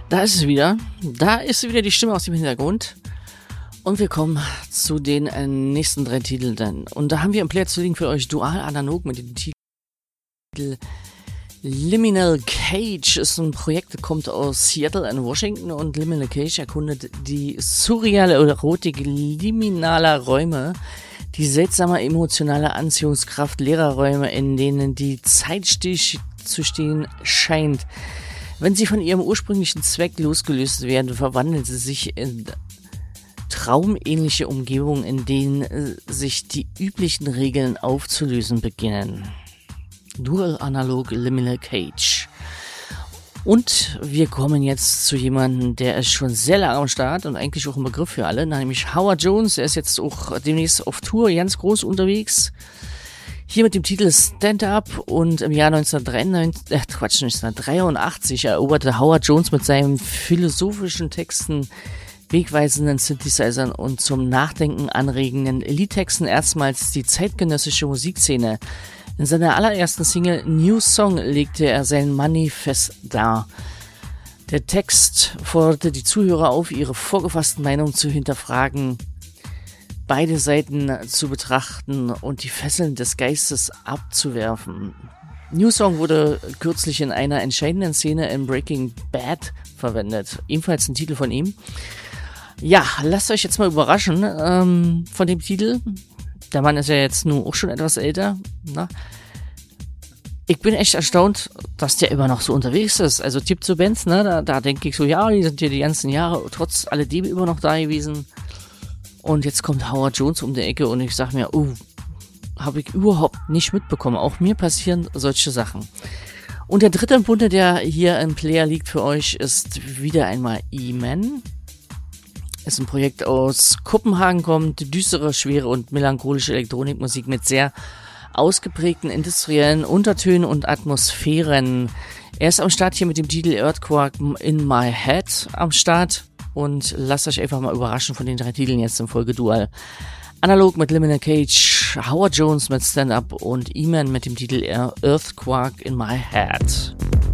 Da ist es wieder. Da ist wieder die Stimme aus dem Hintergrund. Und wir kommen zu den nächsten 3 Titeln dann. Und da haben wir im Player zu liegen für euch Dual Analog mit dem Titel Liminal Cage. Ist ein Projekt, das kommt aus Seattle in Washington, und Liminal Cage erkundet die surreale Erotik liminaler Räume, die seltsame emotionale Anziehungskraft leerer Räume, in denen die Zeit still zu stehen scheint. Wenn sie von ihrem ursprünglichen Zweck losgelöst werden, verwandeln sie sich in traumähnliche Umgebungen, in denen sich die üblichen Regeln aufzulösen beginnen. Dual Analog Liminal Cage. Und wir kommen jetzt zu jemandem, der ist schon sehr lange am Start und eigentlich auch ein Begriff für alle, nämlich Howard Jones. Er ist jetzt auch demnächst auf Tour ganz groß unterwegs. Hier mit dem Titel Stand Up, und im Jahr 1983 eroberte Howard Jones mit seinen philosophischen Texten, wegweisenden Synthesizern und zum Nachdenken anregenden Liedtexten erstmals die zeitgenössische Musikszene. In seiner allerersten Single New Song legte er sein Manifest dar. Der Text forderte die Zuhörer auf, ihre vorgefassten Meinungen zu hinterfragen, beide Seiten zu betrachten und die Fesseln des Geistes abzuwerfen. New Song wurde kürzlich in einer entscheidenden Szene in Breaking Bad verwendet. Ebenfalls ein Titel von ihm. Ja, lasst euch jetzt mal überraschen von dem Titel. Der Mann ist ja jetzt nun auch schon etwas älter. Na? Ich bin echt erstaunt, dass der immer noch so unterwegs ist. Also Tipp zu Bands, ne? Da denke ich so, ja, die sind ja die ganzen Jahre trotz alledem immer noch da gewesen. Und jetzt kommt Howard Jones um die Ecke und ich sag mir, habe ich überhaupt nicht mitbekommen. Auch mir passieren solche Sachen. Und der dritte im Bunde, der hier im Player liegt für euch, ist wieder einmal E-Man. Ist ein Projekt aus Kopenhagen, kommt düstere, schwere und melancholische Elektronikmusik mit sehr ausgeprägten industriellen Untertönen und Atmosphären. Er ist am Start hier mit dem Titel Earthquake in My Head am Start, und lasst euch einfach mal überraschen von den 3 Titeln jetzt in Folge Dual Analog mit Liminal Cage, Howard Jones mit Stand Up und E-Man mit dem Titel Earthquake in My Head.